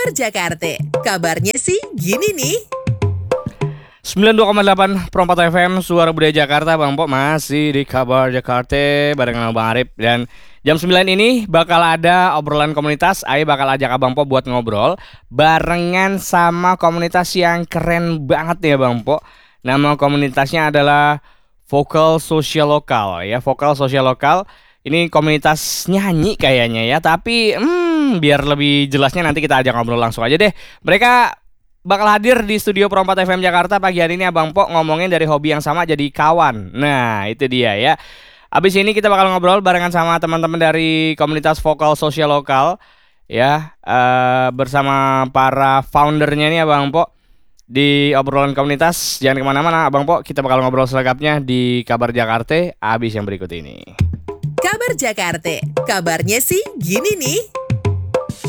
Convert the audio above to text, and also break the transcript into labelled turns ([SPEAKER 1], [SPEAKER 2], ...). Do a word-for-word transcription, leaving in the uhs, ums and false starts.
[SPEAKER 1] Kabar Jakarta, kabarnya sih gini nih.
[SPEAKER 2] sembilan puluh dua koma delapan Perompat F M, Suara Budaya Jakarta. Bang Po masih di Kabar Jakarta barengan Bang Arif. Dan jam sembilan ini bakal ada obrolan komunitas. Ayo bakal ajak Abang Po buat ngobrol barengan sama komunitas yang keren banget ya Bang Po. Nama komunitasnya adalah Vokal Sosial Lokal ya. Vokal Sosial Lokal ini komunitas nyanyi kayaknya ya. Tapi hmm, biar lebih jelasnya nanti kita ajak ngobrol langsung aja deh. Mereka bakal hadir di studio Perompat F M Jakarta pagi hari ini. Abang Po ngomongin dari hobi yang sama jadi kawan. Nah itu dia ya. Abis ini kita bakal ngobrol barengan sama teman-teman dari komunitas Vokal Sosial Lokal ya, uh, bersama para foundernya nih Abang Po di obrolan komunitas. Jangan kemana-mana Abang Po, kita bakal ngobrol selengkapnya di Kabar Jakarta abis yang berikut ini.
[SPEAKER 1] Kabar Jakarta, kabarnya sih gini nih.